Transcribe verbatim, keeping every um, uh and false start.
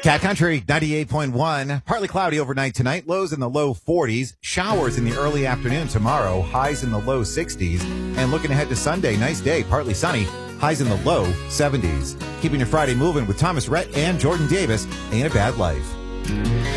Cat Country ninety-eight point one. Partly cloudy overnight tonight. Lows in the low forties. Showers in the early afternoon tomorrow. Highs in the low sixties. And looking ahead to Sunday, nice day. Partly sunny. Highs in the low seventies. Keeping your Friday moving with Thomas Rhett and Jordan Davis. Ain't a bad life.